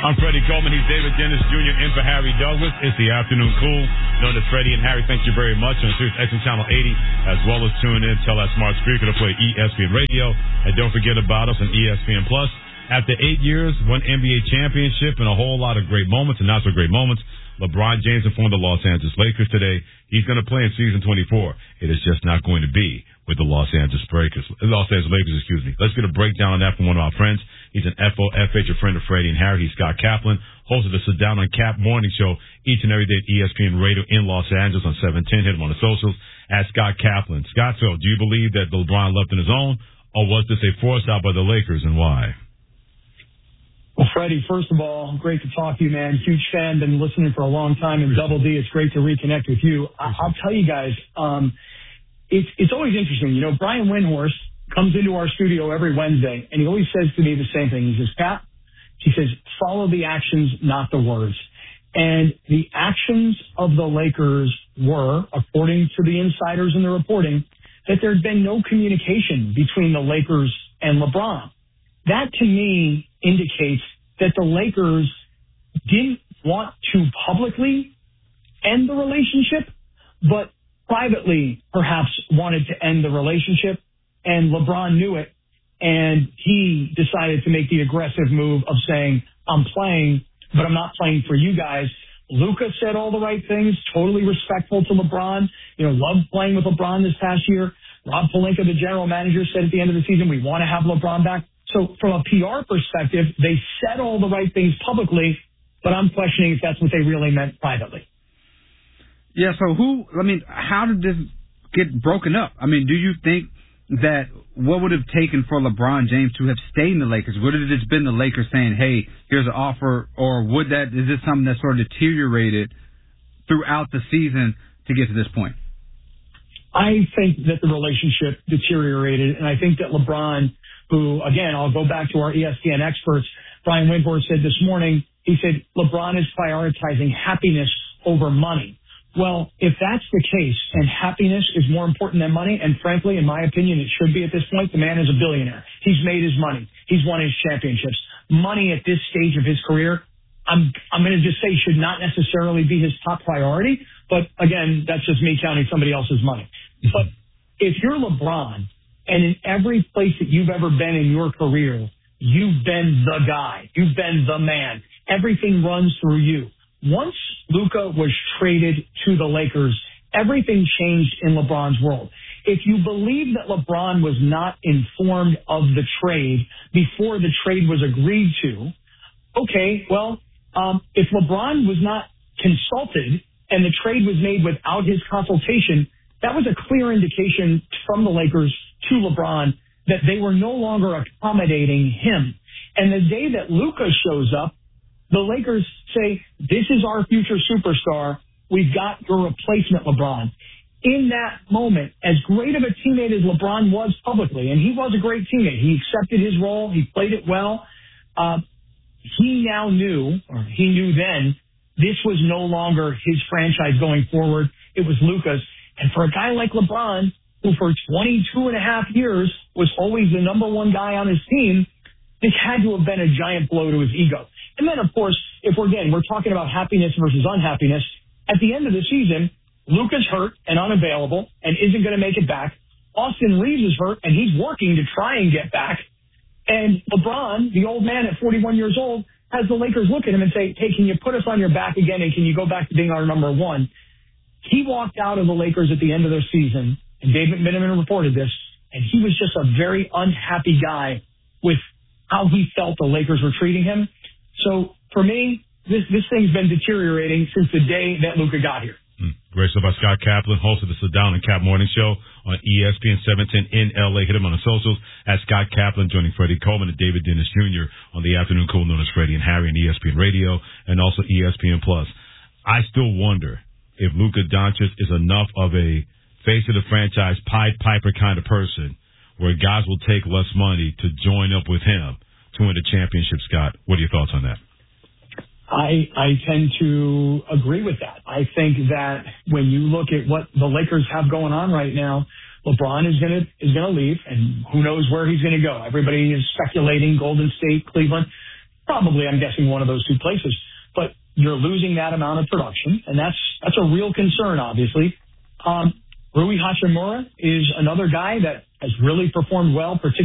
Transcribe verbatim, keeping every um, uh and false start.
I'm Freddie Coleman. He's David Dennis Junior in for Harry Douglas. It's the Afternoon Cool, known as Freddie and Harry. Thank you very much on Sirius X M Channel eighty, as well as tune in. Tell that smart speaker to play E S P N Radio. And don't forget about us on E S P N Plus. After eight years, one N B A championship, and a whole lot of great moments and not so great moments, LeBron James informed the Los Angeles Lakers today he's going to play in season twenty-four. It is just not going to be with the Los Angeles Breakers, Los Angeles Lakers, excuse me. Let's get a breakdown on that from one of our friends. He's an F O F H, a friend of Freddie and Harry. He's Scott Kaplan, host of the Sit Down on Cap morning show each and every day at E S P N Radio in Los Angeles on seven ten. Hit him on the socials at Scott Kaplan. Scott, so do you believe that LeBron left on his own, or was this a force out by the Lakers, and why? Well, Freddie, first of all, great to talk to you, man. Huge fan, been listening for a long time. And Double D, it's great to reconnect with you. I- I'll tell you guys, um, it's it's always interesting. You know, Brian Windhorst comes into our studio every Wednesday, and he always says to me the same thing. He says, Pat, he says, follow the actions, not the words. And the actions of the Lakers were, according to the insiders in the reporting, that there had been no communication between the Lakers and LeBron. That, to me, indicates that the Lakers didn't want to publicly end the relationship, but privately perhaps wanted to end the relationship, and LeBron knew it, and he decided to make the aggressive move of saying, I'm playing, but I'm not playing for you guys. Luka said all the right things, totally respectful to LeBron, you know, loved playing with LeBron this past year. Rob Pelinka, the general manager, said at the end of the season, we want to have LeBron back. So from a P R perspective, they said all the right things publicly, but I'm questioning if that's what they really meant privately. Yeah, so who, I mean, how did this get broken up? I mean, do you think that what would have taken for LeBron James to have stayed in the Lakers? Would it have just been the Lakers saying, hey, here's an offer, or would that, is this something that sort of deteriorated throughout the season to get to this point? I think that the relationship deteriorated, and I think that LeBron, who, again, I'll go back to our E S P N experts, Brian Windhorst said this morning, he said, LeBron is prioritizing happiness over money. Well, if that's the case, and happiness is more important than money, and frankly, in my opinion, it should be at this point, the man is a billionaire. He's made his money. He's won his championships. Money at this stage of his career, I'm I'm going to just say should not necessarily be his top priority. But again, that's just me counting somebody else's money. But if you're LeBron, and in every place that you've ever been in your career, you've been the guy. You've been the man. Everything runs through you. Once Luka was traded to the Lakers, everything changed in LeBron's world. If you believe that LeBron was not informed of the trade before the trade was agreed to, okay, well, um, if LeBron was not consulted and the trade was made without his consultation, that was a clear indication from the Lakers to LeBron that they were no longer accommodating him. And the day that Luka shows up, the Lakers say, this is our future superstar. We've got your replacement, LeBron. In that moment, as great of a teammate as LeBron was publicly, and he was a great teammate, he accepted his role, he played it well, uh, he now knew, or he knew then, this was no longer his franchise going forward. It was Luka's. And for a guy like LeBron, who for twenty-two and a half years was always the number one guy on his team, this had to have been a giant blow to his ego. And then, of course, if we're, again, we're talking about happiness versus unhappiness, at the end of the season, Luka's hurt and unavailable and isn't going to make it back. Austin Reeves is hurt, and he's working to try and get back. And LeBron, the old man at forty-one years old, has the Lakers look at him and say, hey, can you put us on your back again, and can you go back to being our number one? He walked out of the Lakers at the end of their season, and Dave McMenamin reported this, and he was just a very unhappy guy with how he felt the Lakers were treating him. So for me, this this thing's been deteriorating since the day that Luka got here. Mm. Great stuff by Scott Kaplan, host of the Sit Down and Cap Morning Show on E S P N seven ten in L A. Hit him on the socials at Scott Kaplan, joining Freddie Coleman and David Dennis Junior on the Afternoon Cool, known as Freddie and Harry on E S P N Radio and also E S P N Plus. I still wonder if Luka Doncic is enough of a face of the franchise, Pied Piper kind of person where guys will take less money to join up with him to win the championship. Scott, what are your thoughts on that? I I tend to agree with that. I think that when you look at what the Lakers have going on right now, LeBron is gonna is gonna leave, and who knows where he's gonna go. Everybody is speculating Golden State, Cleveland. Probably, I'm guessing, one of those two places. But you're losing that amount of production, and that's that's a real concern, obviously. Um, Rui Hachimura is another guy that has really performed well, particularly